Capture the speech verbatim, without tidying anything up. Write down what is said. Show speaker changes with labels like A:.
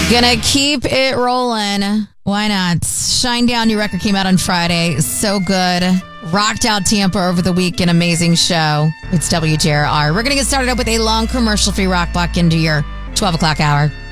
A: Gonna keep it rolling. Why not? Shinedown, new record came out on Friday. So good. Rocked out Tampa over the week. An amazing show. It's W J R R. We're gonna get started up with a long commercial-free rock block into your twelve o'clock hour.